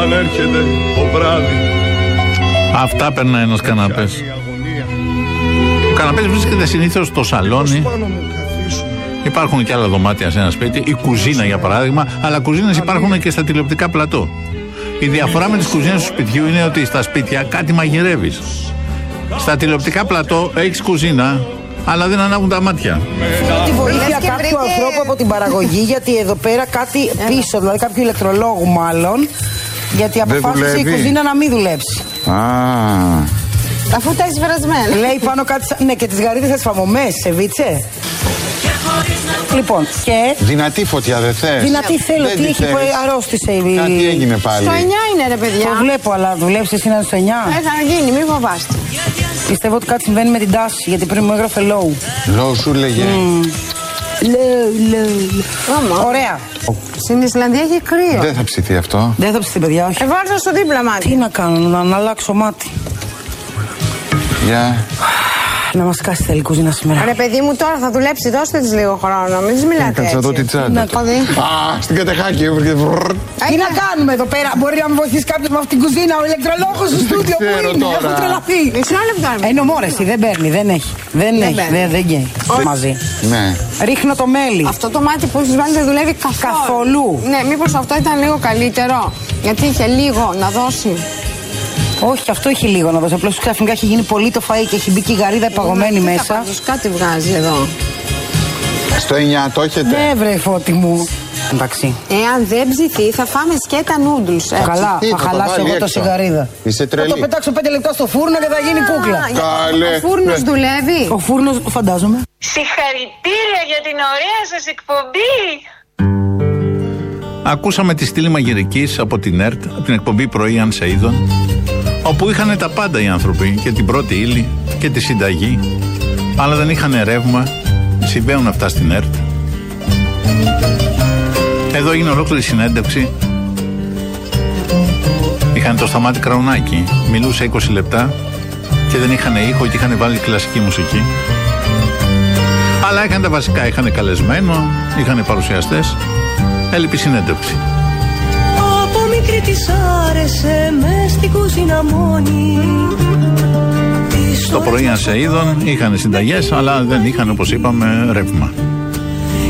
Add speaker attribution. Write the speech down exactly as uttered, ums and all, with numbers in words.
Speaker 1: Αν έρχεται το βράδυ.
Speaker 2: Αυτά περνάει ένας καναπές. Ο καναπές βρίσκεται συνήθως στο σαλόνι. Υπάρχουν και άλλα δωμάτια σε ένα σπίτι, η κουζίνα για παράδειγμα, αλλά κουζίνες υπάρχουν και στα τηλεοπτικά πλατό. Η διαφορά με τις κουζίνες του σπιτιού είναι ότι στα σπίτια κάτι μαγειρεύεις. Στα τηλεοπτικά πλατό έχεις κουζίνα, αλλά δεν ανάβουν τα μάτια.
Speaker 3: Τη βοήθεια κάποιου ανθρώπου από την παραγωγή, γιατί εδώ πέρα κάτι πίσω, δηλαδή κάποιου ηλεκτρολόγου μάλλον, γιατί αποφάσισε η κουζίνα να μην δουλέψει.
Speaker 4: Α.
Speaker 5: Αφού τα έχεις βρασμένα.
Speaker 3: Λέει πάνω κάτι σαν... Ναι, και τις γαρίδες θα τις φαμωμές, σε βίτσε. Λοιπόν, και...
Speaker 4: Δυνατή φωτιά δεν θες?
Speaker 3: Δυνατή θέλω,
Speaker 4: δεν
Speaker 3: τι έχει που αρρώστησε η...
Speaker 4: Κάτι έγινε πάλι.
Speaker 5: Στο εννιά είναι ρε παιδιά.
Speaker 3: Το βλέπω, αλλά δουλέψεις εσύ να είναι στο εννιά.
Speaker 5: Ε, θα γίνει, μην φοβάστε.
Speaker 3: Πιστεύω ότι κάτι συμβαίνει με την τάση, γιατί πριν μου έγραφε low.
Speaker 4: Low σου λέγε.
Speaker 3: Mm. Low, low. Ωραία.
Speaker 5: Στην Ισλανδία έχει κρύο.
Speaker 4: Δεν θα ψηθεί αυτό.
Speaker 3: Δεν θα ψηθεί, παιδιά, όχι.
Speaker 5: Ε, βάλτε στο δίπλα μάτι.
Speaker 3: Τι να κάνω, να, να αλλάξω μάτι.
Speaker 4: Για.
Speaker 3: Να μας κάσει θέλει κουζίνα σήμερα.
Speaker 5: Ρε παιδί μου, τώρα θα δουλέψει, δώστε της λίγο χρόνο, μην της μιλάτε έτσι.
Speaker 4: Κάτσε να δω τη τσάντα. Α, στην κατεχάκη.
Speaker 3: Τι να κάνουμε εδώ πέρα, μπορεί να με βοηθήσει κάποιος με αυτήν την κουζίνα, ο ηλεκτρολόγος στο στούντιο που είναι, έχω τρελαθεί.
Speaker 5: Μισό λεπτό.
Speaker 3: Είναι ομόρεση, δεν παίρνει, δεν έχει. Δεν έχει, δεν γκέει. Μαζί.
Speaker 4: Ναι.
Speaker 3: Ρίχνω το μέλι.
Speaker 5: Αυτό το μάτι που έχεις βάλει δεν δουλεύει καθόλου.
Speaker 3: Καθόλου.
Speaker 5: Ναι, μήπως αυτό ήταν λίγο καλύτερο, γιατί είχε λίγο να δώσει.
Speaker 3: Όχι, αυτό έχει λίγο να δώσει. Απλώς ξαφνικά έχει γίνει πολύ το φαΐ και έχει μπει και η γαρίδα παγωμένη
Speaker 5: Μα,
Speaker 3: μέσα.
Speaker 5: Πάντως, κάτι βγάζει εδώ.
Speaker 4: Στο εννιά το έχετε?
Speaker 3: Ναι, βρε φώτη μου. Εντάξει.
Speaker 5: Εάν δεν ψηθεί, θα φάμε σκέτα νούντλς.
Speaker 3: Καλά, θα χαλάσω εγώ το σιγαρίδα.
Speaker 4: Είσαι τρελή.
Speaker 3: Θα το πετάξω πέντε λεπτά στο φούρνο και θα γίνει κούκλα.
Speaker 4: Καλέ.
Speaker 5: Ο φούρνος δουλεύει.
Speaker 3: Ο φούρνος, φαντάζομαι.
Speaker 6: Συγχαρητήρια για την ωραία σας εκπομπή.
Speaker 2: Ακούσαμε τη στήλη μαγειρικής από την ΕΡΤ, από την εκπομπή Πρωί Αν Σε Είδον, όπου είχαν τα πάντα οι άνθρωποι, και την πρώτη ύλη και τη συνταγή, αλλά δεν είχαν ρεύμα. Συμβαίνουν αυτά στην ΕΡΤ. Εδώ έγινε ολόκληρη συνέντευξη. Είχαν το Σταμάτη Κραουνάκη, μιλούσε είκοσι λεπτά και δεν είχαν ήχο και είχαν βάλει κλασική μουσική. Αλλά είχαν τα βασικά, είχαν καλεσμένο, είχαν παρουσιαστές. Έλειπη συνέντευξη.
Speaker 7: Από μικρή της άρεσε μες στην κουζίνα μόνη.
Speaker 2: Το Πρωί Αν Σε Είδον είχαν συνταγές, αλλά δεν είχαν, όπως είπαμε, ρεύμα.